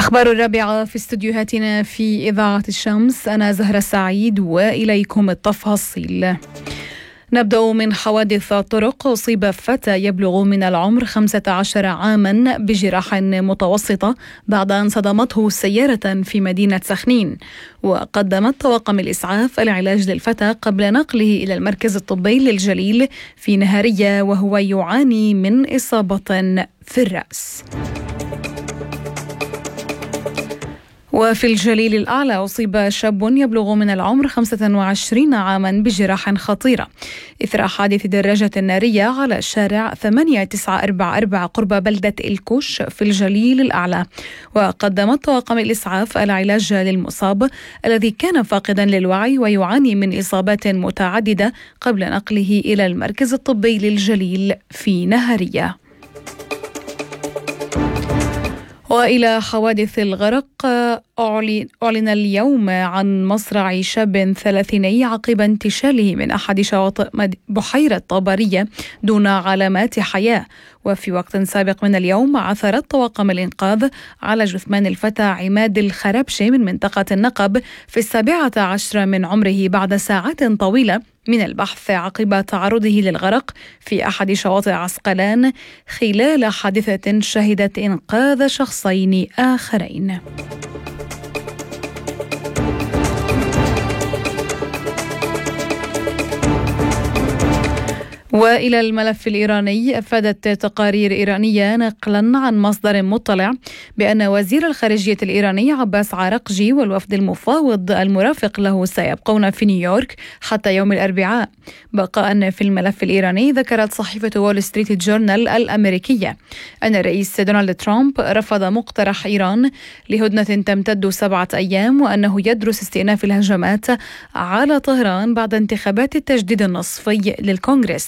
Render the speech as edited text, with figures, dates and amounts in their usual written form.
أخبار الرابعة في استديوهاتنا في إذاعة الشمس. أنا زهرة سعيد وإليكم التفاصيل. نبدأ من حوادث الطرق. أصيب فتى يبلغ من العمر 15 عاما بجراح متوسطة بعد أن صدمته سيارة في مدينة سخنين، وقدمت طواقم الإسعاف العلاج للفتى قبل نقله إلى المركز الطبي للجليل في نهارية وهو يعاني من إصابة في الرأس. وفي الجليل الأعلى أصيب شاب يبلغ من العمر 25 عاما بجراح خطيرة إثر حادث دراجة نارية على شارع 8944 قرب بلدة الكوش في الجليل الأعلى، وقدمت طواقم الإسعاف العلاج للمصاب الذي كان فاقدا للوعي ويعاني من إصابات متعددة قبل نقله إلى المركز الطبي للجليل في نهارية. وإلى حوادث الغرق. أعلن اليوم عن مصرع شاب 30 عقب انتشاله من أحد شواطئ بحيرة طبرية دون علامات حياة. وفي وقت سابق من اليوم عثرت طواقم الإنقاذ على جثمان الفتى عماد الخربشي من منطقة النقب في 17 من عمره بعد ساعات طويلة من البحث عقب تعرضه للغرق في أحد شواطئ عسقلان خلال حادثة شهدت إنقاذ شخصين آخرين. وإلى الملف الإيراني. أفادت تقارير إيرانية نقلا عن مصدر مطلع بأن وزير الخارجية الإيراني عباس عراقجي والوفد المفاوض المرافق له سيبقون في نيويورك حتى يوم الأربعاء. بقاء في الملف الإيراني، ذكرت صحيفة وول ستريت جورنال الأمريكية أن الرئيس دونالد ترامب رفض مقترح إيران لهدنة تمتد 7 أيام، وأنه يدرس استئناف الهجمات على طهران بعد انتخابات التجديد النصفي للكونغرس.